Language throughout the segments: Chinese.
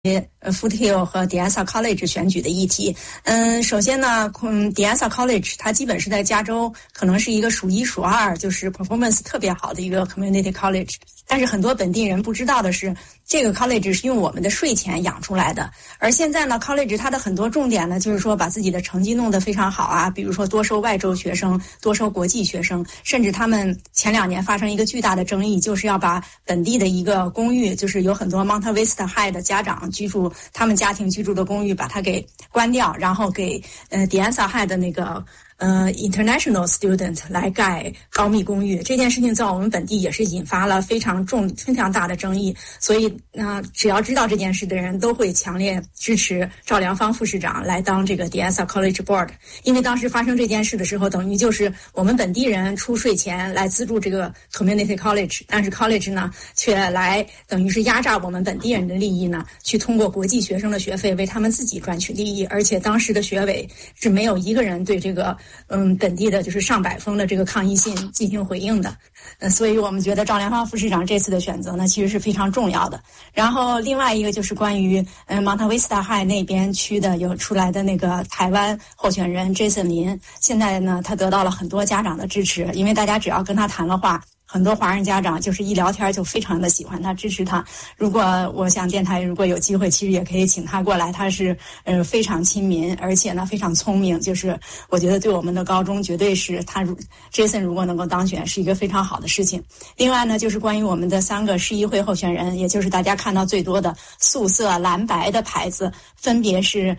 Foothill 和 De-Asa College 选举的议题。首先呢，De-Asa College 它基本是在加州可能是一个数一数二，就是 performance 特别好的一个 community college。但是很多本地人不知道的是，这个 college 是用我们的税钱养出来的。而现在呢 college 它的很多重点呢，就是说把自己的成绩弄得非常好啊，比如说多收外州学生，多收国际学生，甚至他们前2年发生一个巨大的争议，就是要把本地的一个公寓，就是有很多 Monta Vista High 的家长居住，他们家庭居住的公寓把它给关掉，然后给De-Asa High 的那个international student 来盖高密公寓。这件事情在我们本地也是引发了非常大的争议，所以只要知道这件事的人都会强烈支持赵良芳副市长来当这个 De-Asa College Board。 因为当时发生这件事的时候，等于就是我们本地人出税钱来资助这个 community college， 但是 college 呢却来等于是压榨我们本地人的利益呢，去通过国际学生的学费为他们自己赚取利益。而且当时的学委是没有一个人对这个本地的就是上百封的这个抗议信进行回应的。所以我们觉得赵良芳副市长这次的选择呢，其实是非常重要的。然后另外一个就是关于Monta Vista High 那边区的有出来的那个台湾候选人 Jason 林，现在呢他得到了很多家长的支持，因为大家只要跟他谈了话，很多华人家长就是一聊天就非常的喜欢他，支持他。如果我想电台如果有机会，其实也可以请他过来，他是非常亲民，而且呢非常聪明，就是我觉得对我们的高中绝对是他Jason 如果能够当选是一个非常好的事情。另外呢就是关于我们的3个市议会候选人，也就是大家看到最多的素色蓝白的牌子，分别是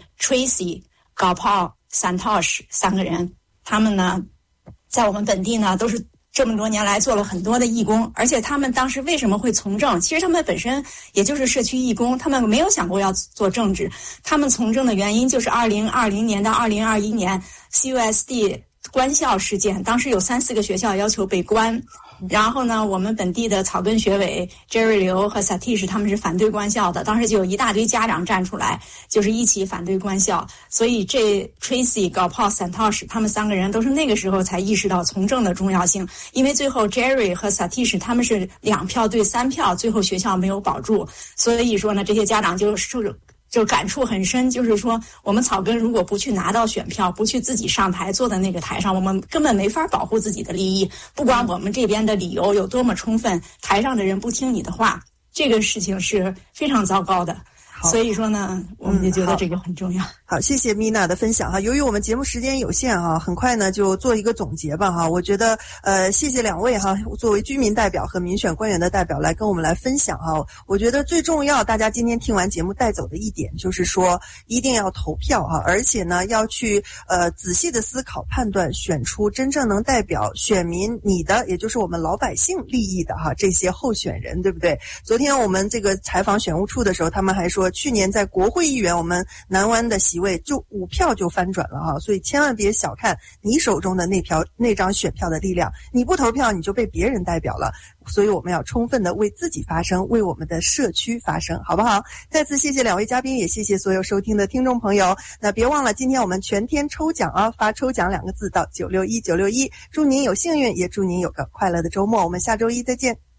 Tracy、Gopal、Santosh 3个人。他们呢在我们本地呢都是这么多年来做了很多的义工，而且他们当时为什么会从政？其实他们本身也就是社区义工，他们没有想过要做政治。他们从政的原因就是2020年到2021年 CUSD 关校事件，当时有3-4个学校要求被关。然后呢，我们本地的草根学委 Jerry 刘和 Satish 他们是反对关校的，当时就有一大堆家长站出来，就是一起反对关校。所以这 Tracy、Gopal、Santosh 他们3个人都是那个时候才意识到从政的重要性。因为最后 Jerry 和 Satish 他们是2票对3票，最后学校没有保住。所以说呢，这些家长就感触很深，就是说我们草根如果不去拿到选票，不去自己上台坐在那个台上，我们根本没法保护自己的利益。不管我们这边的理由有多么充分，台上的人不听你的话，这个事情是非常糟糕的。所以说呢，我们就觉得这个很重要。 好，谢谢米娜的分享哈。由于我们节目时间有限哈，很快呢就做一个总结吧哈。我觉得谢谢2位哈，作为居民代表和民选官员的代表来跟我们来分享哈。我觉得最重要，大家今天听完节目带走的一点就是说，一定要投票哈，而且呢要去仔细的思考判断，选出真正能代表选民你的，也就是我们老百姓利益的哈这些候选人，对不对？昨天我们这个采访选务处的时候，他们还说去年在国会议员我们南湾的席位就5票就翻转了哈，所以千万别小看你手中的那张选票的力量，你不投票你就被别人代表了，所以我们要充分的为自己发声，为我们的社区发声，好不好？再次谢谢2位嘉宾，也谢谢所有收听的听众朋友。那别忘了今天我们全天抽奖啊，发抽奖2个字到961，祝您有幸运，也祝您有个快乐的周末，我们下周一再见。